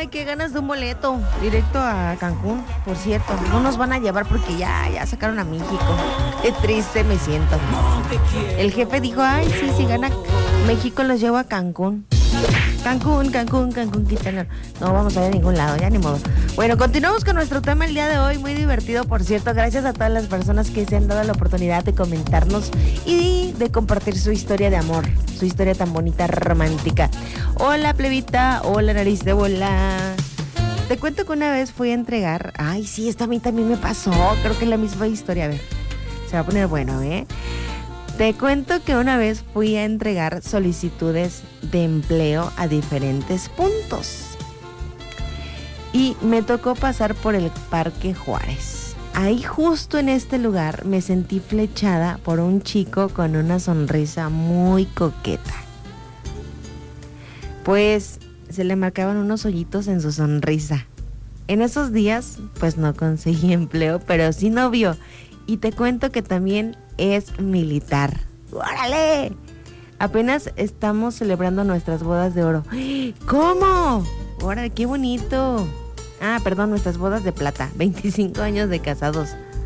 Ay, qué ganas de un boleto directo a Cancún, por cierto. No nos van a llevar porque ya sacaron a México. Qué triste me siento. El jefe dijo, ay, sí, si gana México los llevo a Cancún. Cancún, Quintana. No vamos a ir a ningún lado, ya ni modo. Bueno, continuamos con nuestro tema el día de hoy, muy divertido, por cierto. Gracias a todas las personas que se han dado la oportunidad de comentarnos y de compartir su historia de amor, su historia tan bonita, romántica. Hola, plebita, hola, nariz de bola. Te cuento que una vez fui a entregar, ay, sí, esto a mí también me pasó, creo que es la misma historia, a ver, se va a poner bueno, ¿eh? Te cuento que una vez fui a entregar solicitudes de empleo a diferentes puntos y me tocó pasar por el Parque Juárez. Ahí justo en este lugar me sentí flechada por un chico con una sonrisa muy coqueta. Pues se le marcaban unos hoyitos en su sonrisa. En esos días pues no conseguí empleo, pero sí novio. Y te cuento que también es militar. ¡Órale! Apenas estamos celebrando nuestras bodas de oro. ¿Cómo? ¡Órale, qué bonito! Ah, perdón, nuestras bodas de plata. 25 años de casados.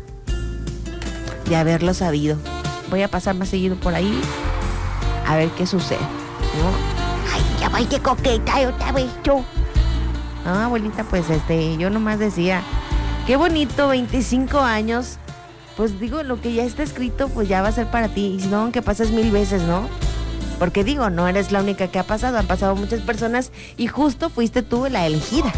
De haberlo sabido. Voy a pasar más seguido por ahí a ver qué sucede, ¿no? ¡Ay, ya voy de coqueta otra vez yo! No, abuelita, pues yo nomás decía, qué bonito, 25 años. Pues digo, lo que ya está escrito, pues ya va a ser para ti. Y si no, aunque pases 1000 veces, ¿no? Porque digo, no eres la única que ha pasado. Han pasado muchas personas y justo fuiste tú la elegida.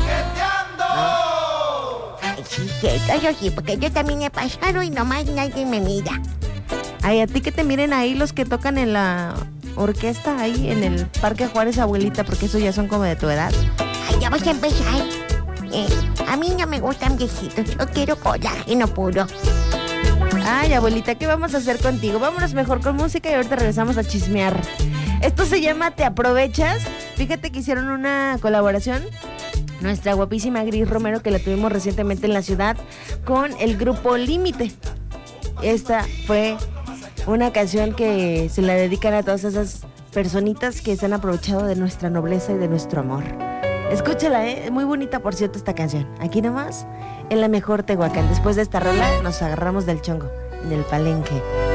¿No? Ay, sí, yo sí, porque yo también he pasado y nomás nadie me mira. Ay, a ti que te miren ahí los que tocan en la orquesta, ahí en el Parque Juárez, abuelita, porque esos ya son como de tu edad. Ay, ya vas a empezar. A mí no me gustan viejitos, yo quiero colágeno puro. Ay, abuelita, ¿qué vamos a hacer contigo? Vámonos mejor con música y ahorita regresamos a chismear. Esto se llama Te Aprovechas. Fíjate que hicieron una colaboración nuestra guapísima Gris Romero, que la tuvimos recientemente en la ciudad, con el grupo Límite. Esta fue una canción que se la dedican a todas esas personitas que se han aprovechado de nuestra nobleza y de nuestro amor. Escúchala, muy bonita, por cierto, esta canción. Aquí nomás, en la mejor Tehuacán. Después de esta rola, nos agarramos del chongo en el palenque.